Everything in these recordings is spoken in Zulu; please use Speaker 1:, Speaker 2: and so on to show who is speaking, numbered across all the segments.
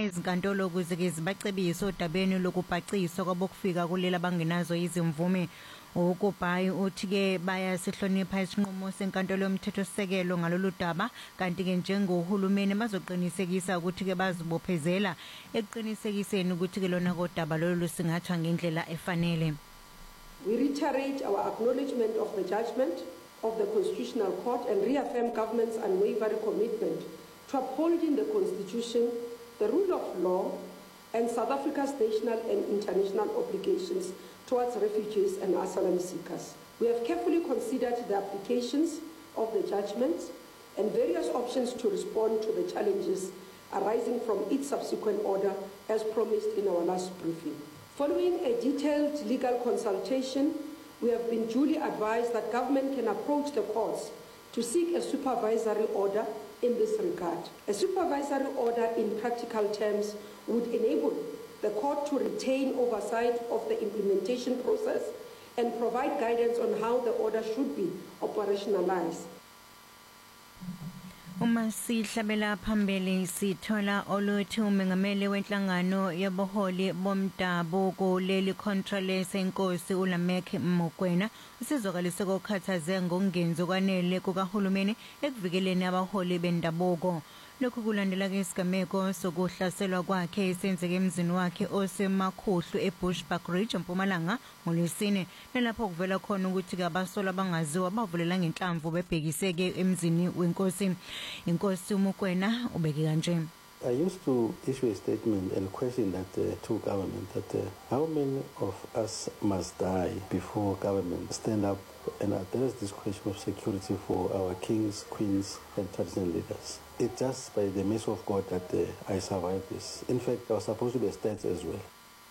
Speaker 1: izinkantolo ukuze ke zibacebise odabeni lokubhaciswa kwabokufika kuleli abangenazo izimvume. uGobayi uthi ke bayasihlonipha isinqumo senkantolo yomthethosisekelo ngalolu daba, kanti ke njengohulumeni bazoqinisekisa ukuthi ke bazibophezela eqinisekiseni ukuthi ke lona kodaba lolu singathwa ngendlela efanele.
Speaker 2: We reiterate our acknowledgement of the judgment of the Constitutional Court and reaffirm government's unwavering commitment to upholding the Constitution, the rule of law, and South Africa's national and international obligations towards refugees and asylum seekers. We have carefully considered the applications of the judgments and various options to respond to the challenges arising from each subsequent order as promised in our last briefing. Following a detailed legal consultation, we have been duly advised that government can approach the courts to seek a supervisory order in this regard. A supervisory order in practical terms would enable the court to retain oversight of the implementation process and provide guidance on how the order should be operationalized.
Speaker 1: Uma sihlabela phambili sithola oluthi umengameli wenhlangano yaboholi bomdabuko leli contrale senkosi uLamek Mokoena usizwakalise kokhathaze ngokungenzi kwanele kukahulumeni ekuvikeleni abaholi bendabuko. Lokhu kulandela ke isigameko sokuhlaselwa kwakhe esenzeke emzini wakhe osemakhuhlu eBushbuck Ridge eMpumalanga ngoLwesine, lapho kuvela khona ukuthi ke abasola abangaziwa bavulela ngenhlamvu bebhekiseke emzini wenkosi. Inkosi uMokoena ubeke kanje.
Speaker 3: I used to issue a statement and question that to government that how many of us must die before government stand up and address this question of security for our kings, queens and traditional leaders. It's just by the mercy of God that I survived this. In fact, I was supposed to be a state as well.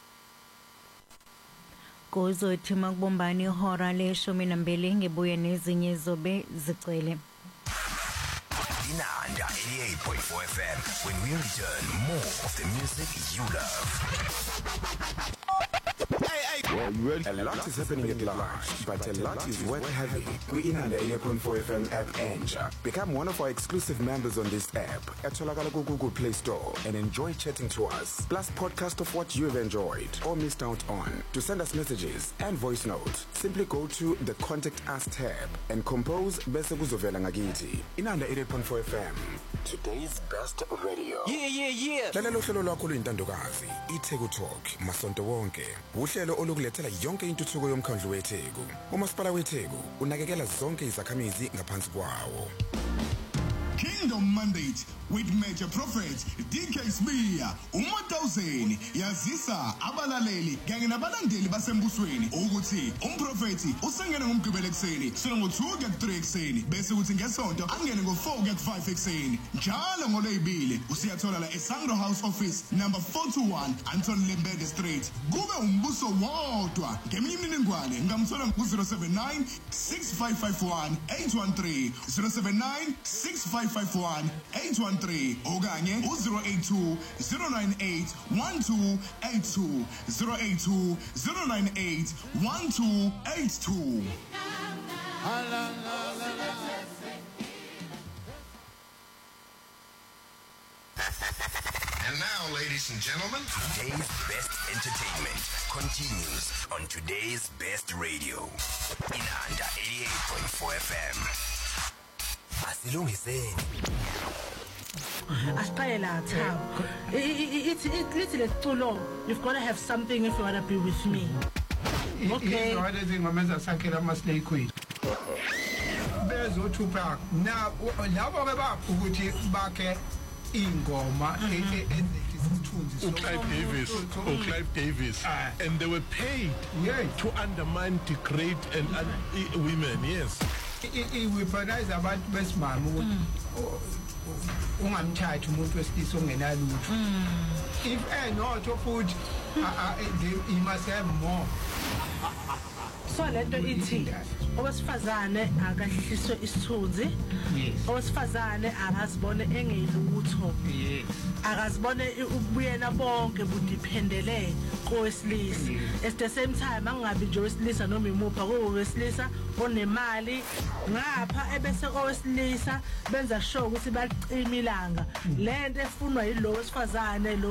Speaker 1: Kuzothi makubombani ihora le-12 ngebuye nezinye zobe zicele.
Speaker 4: Inanda 88.4 FM. When we return, more of the music you love.
Speaker 5: A lot is happening at large, but a lot is worth having. We Inanda 88.4 FM app Enja. Become one of our exclusive members on this app at Google Play Store and enjoy chatting to us. Plus podcast of what you have enjoyed or missed out on. To send us messages and voice notes, simply go to the Contact Us tab and compose bese kuzovela ngakithi. Inanda 88.4 FM. Today's best radio.
Speaker 4: Yeah.
Speaker 5: Lalela uhlelo lwakho luyintandokazi, iTheku Talk, masonto wonke. Uhlelo olukulethela yonke intuthuko yomkhandlu weTheku. Umasipala weTheku unakekela zonke izakhamizi ngaphansi kwawo.
Speaker 6: Kingdom Mandate with Major Prophet DK Sbiya uMatawuzeni yazisa abalaleli kanye nabalandeli basembusweni ukuthi umprofeti usengena ngomgqibelo ekseni sona ngo2 kuya ku3 ekseni bese kuthi ngesonto angene ngo4 kuya ku5 ekseni njalo ngolwebile usiyathola la eSangro House Office number 421 Anton Lembede Street. Kube umbuso wodwa. Ngeminye imininingwane ngamthola ku079 6551 813 079 6551 813 okanye u082 098 1282 082 098 1282.
Speaker 4: And now, ladies and gentlemen, today's best entertainment continues on today's best radio. Inanda 88.4 FM. Asilungiseni.
Speaker 7: Asicela Thabo. It's leculo. You've got to have something if you want to be with me. Okay.
Speaker 8: What is it ngamenza sakhela amaslay queen. Bezothupha na labo ke baphu ukuthi bakhe ingoma
Speaker 9: Clive Davis, and they were paid to undermine, degrade and women. Yes.
Speaker 8: We prioritize abantu besimama ukuthi ungamthatha umuntu wesilisa ongenalutho. If not futhi he must have more.
Speaker 7: So lento ithi owesifazane akahliswe isithunzi, owesifazane akazibone engelutho, akazibone ubuyena bonke budiphendele kowesilisa. At the same time angabi nje owesilisa noma imupha kowesilisa onemali ngapha ebese owesilisa benza sure ukuthi baqima ilanga lento efunwa yilo wesifazane.